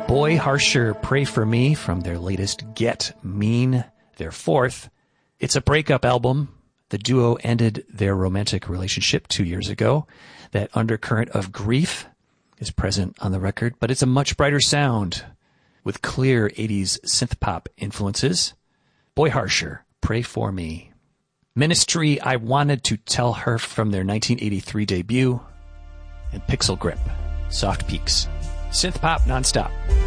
Boy Harsher, Pray For Me from their latest Get Mean, their fourth. It's a breakup album. The duo ended their romantic relationship 2 years ago. That undercurrent of grief is present on the record, but it's a much brighter sound with clear 80s synth pop influences. Boy Harsher, Pray For Me. Ministry, I Wanted to Tell Her from their 1983 debut. And Pixel Grip, Soft Peaks. Synth pop nonstop.